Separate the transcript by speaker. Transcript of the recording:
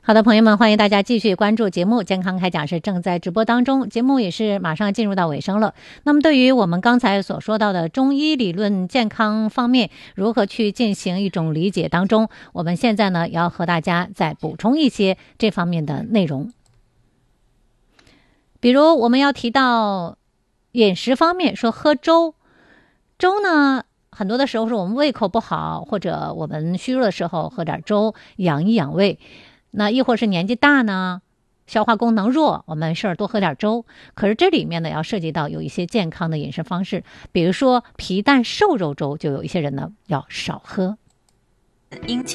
Speaker 1: 好的，朋友们，欢迎大家继续关注节目《健康开讲》，是正在直播当中，节目也是马上进入到尾声了。那么对于我们刚才所说到的中医理论健康方面如何去进行一种理解当中，我们现在呢要和大家再补充一些这方面的内容。比如我们要提到饮食方面，说喝粥呢很多的时候是我们胃口不好，或者我们虚弱的时候喝点粥养一养胃。那亦或是年纪大呢，消化功能弱，我们多喝点粥。可是这里面呢要涉及到有一些健康的饮食方式，比如说皮蛋瘦肉粥，就有一些人呢要少喝。